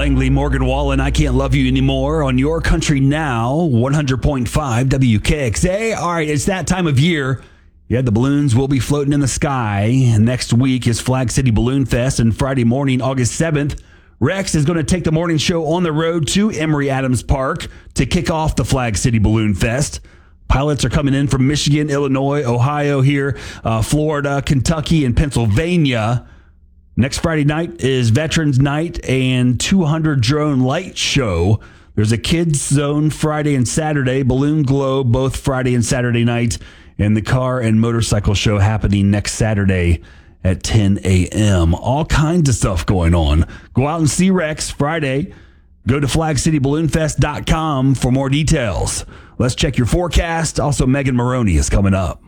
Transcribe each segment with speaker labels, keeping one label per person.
Speaker 1: Langley, Morgan Wallen, I Can't Love You Anymore on Your Country Now, 100.5 WKXA. All right, it's that time of year. Yeah, the balloons will be floating in the sky. Next week is Flag City Balloon Fest, and Friday morning, August 7th, Rex is going to take the morning show on the road to Emory Adams Park to kick off the Flag City Balloon Fest. Pilots are coming in from Michigan, Illinois, Ohio here, Florida, Kentucky, and Pennsylvania. Next Friday night is Veterans Night and 200 Drone Light Show. There's a Kids Zone Friday and Saturday, Balloon Globe both Friday and Saturday night, and the Car and Motorcycle Show happening next Saturday at 10 a.m. All kinds of stuff going on. Go out and see Rex Friday. Go to flagcityballoonfest.com for more details. Let's check your forecast. Also, Megan Maroney is coming up.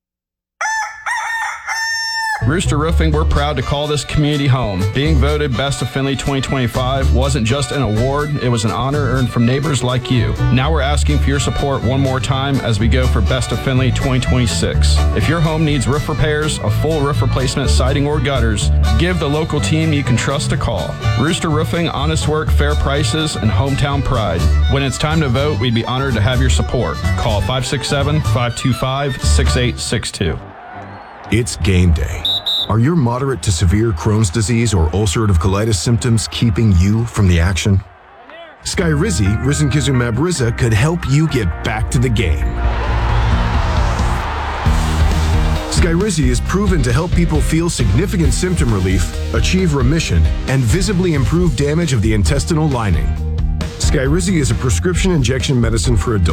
Speaker 2: Rooster Roofing, we're proud to call this community home. Being voted Best of Findlay 2025 wasn't just an award, it was an honor earned from neighbors like you. Now we're asking for your support one more time as we go for Best of Findlay 2026. If your home needs roof repairs, a full roof replacement, siding, or gutters, give the local team you can trust a call. Rooster Roofing, honest work, fair prices, and hometown pride. When it's time to vote, we'd be honored to have your support. Call 567-525-6862.
Speaker 3: It's game day. Are your moderate to severe Crohn's disease or ulcerative colitis symptoms keeping you from the action? Skyrizi, risankizumab Riza, could help you get back to the game. Skyrizi is proven to help people feel significant symptom relief, achieve remission, and visibly improve damage of the intestinal lining. Skyrizi is a prescription injection medicine for adults.